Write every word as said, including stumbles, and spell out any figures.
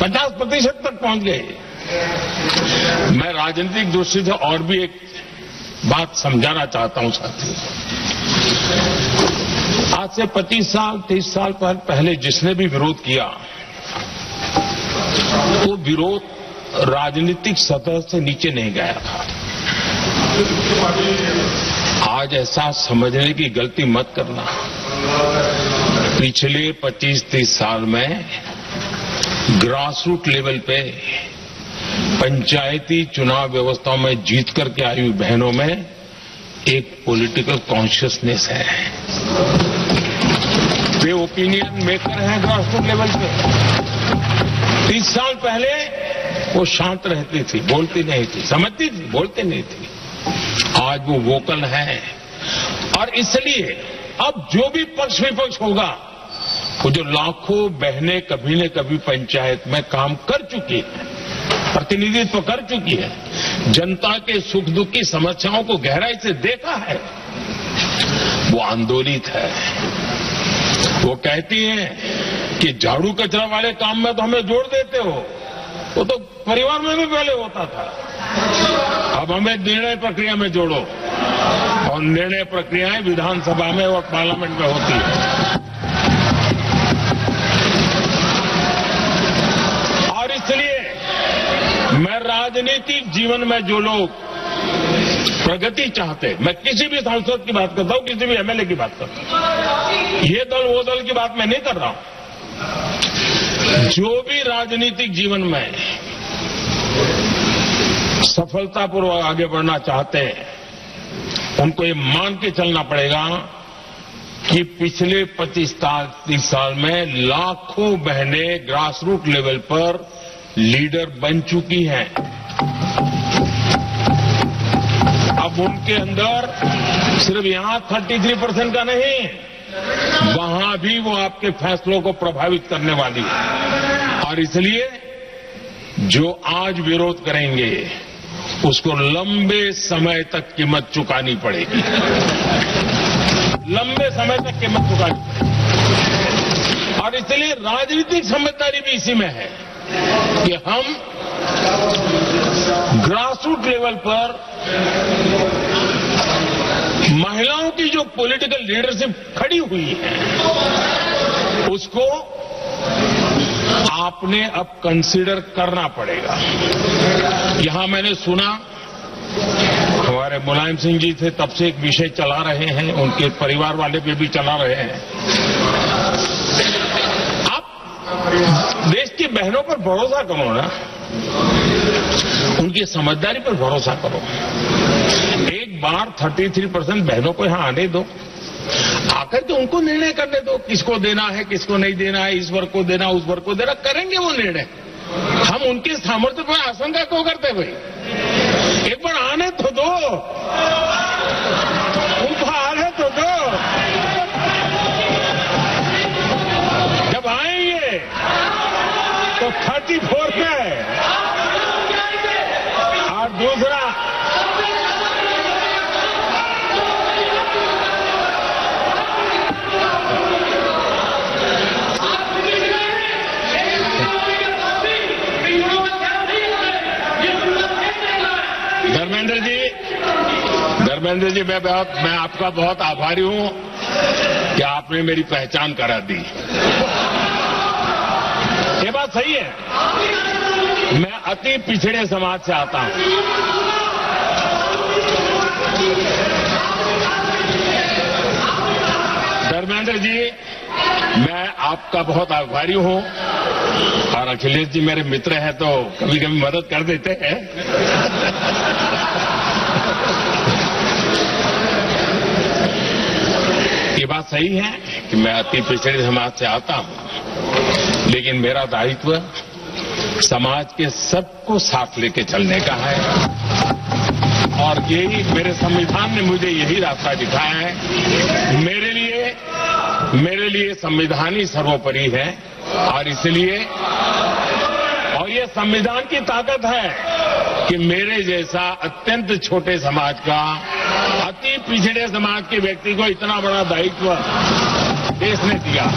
पचास प्रतिशत तक पहुंच गए। मैं राजनीतिक दृष्टि से और भी एक बात समझाना चाहता हूं साथियों। आज से पच्चीस साल तीस साल पहले जिसने भी विरोध किया वो विरोध राजनीतिक सतह से नीचे नहीं गया था। आज ऐसा समझने की गलती मत करना। पिछले पच्चीस तीस साल में ग्रास रूट लेवल पे पंचायती चुनाव व्यवस्थाओं में जीत करके आई हुई बहनों में एक पॉलिटिकल कॉन्शियसनेस है। वे ओपिनियन मेकर हैं ग्रास रूट लेवल पे। तीस साल पहले वो शांत रहती थी, बोलती नहीं थी, समझती थी, बोलती नहीं थी। आज वो वोकल है और इसलिए अब जो भी पक्ष विपक्ष होगा, वो जो लाखों बहनें कभी न कभी पंचायत में काम कर चुकी है, प्रतिनिधित्व कर चुकी है, जनता के सुख दुख की समस्याओं को गहराई से देखा है, वो आंदोलित है। वो कहती हैं कि झाड़ू कचरा वाले काम में तो हमें जोड़ देते हो, वो तो परिवार में भी पहले होता था, अब हमें निर्णय प्रक्रिया में जोड़ो। और निर्णय प्रक्रियाएं विधानसभा में और पार्लियामेंट में होती है। और इसलिए मैं राजनीतिक जीवन में जो लोग प्रगति चाहते, मैं किसी भी सांसद की बात करता हूं, किसी भी एमएलए की बात करता हूं, ये दल वो दल की बात मैं नहीं कर रहा हूं। जो भी राजनीतिक जीवन में सफलतापूर्वक आगे बढ़ना चाहते हैं, उनको ये मान के चलना पड़ेगा कि पिछले पच्चीस तीस साल में लाखों बहनें ग्रास रूट लेवल पर लीडर बन चुकी हैं। अब उनके अंदर सिर्फ यहां तैंतीस परसेंट का नहीं, वहां भी वो आपके फैसलों को प्रभावित करने वाली है। और इसलिए जो आज विरोध करेंगे उसको लंबे समय तक कीमत चुकानी पड़ेगी, लंबे समय तक कीमत चुकानी पड़ेगी। और इसलिए राजनीतिक समझदारी भी इसी में है कि हम ग्रास रूट लेवल पर महिलाओं की जो पॉलिटिकल लीडरशिप खड़ी हुई है, उसको आपने अब कंसीडर करना पड़ेगा। यहां मैंने सुना हमारे मुलायम सिंह जी थे, तब से एक विषय चला रहे हैं, उनके परिवार वाले पे भी चला रहे हैं। आप देश की बहनों पर भरोसा करो ना, उनकी समझदारी पर भरोसा करो। एक बार तैंतीस परसेंट बहनों को यहां आने दो, आकर के उनको निर्णय करने दो, किसको देना है, किसको नहीं देना है, इस वर्ग को देना, उस वर्ग को देना, करेंगे वो निर्णय। हम उनके सामर्थ्य पर आशंका क्यों करते भाई? एक बार आने तो दो, उनको आने तो दो। जब आएंगे तो थर्टी फोर पे और दूसरा धर्मेंद्र जी, धर्मेंद्र जी मैं बहुत मैं आपका बहुत आभारी हूं कि आपने मेरी पहचान करा दी। ये बात सही है, मैं अति पिछड़े समाज से आता हूं। धर्मेंद्र जी, मैं आपका बहुत आभारी हूं और अखिलेश जी मेरे मित्र हैं तो कभी कभी मदद कर देते हैं। ये बात सही है कि मैं अति पिछड़े समाज से आता हूं, लेकिन मेरा दायित्व समाज के सबको साथ लेके चलने का है और यही मेरे संविधान ने मुझे यही रास्ता दिखाया है। मेरे लिए मेरे लिए संविधान ही सर्वोपरि है और इसलिए और ये संविधान की ताकत है कि मेरे जैसा अत्यंत छोटे समाज का, अति पिछड़े समाज के व्यक्ति को इतना बड़ा दायित्व देश ने दिया।